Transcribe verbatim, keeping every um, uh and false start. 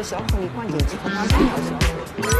消除你关键肌和它想要消除。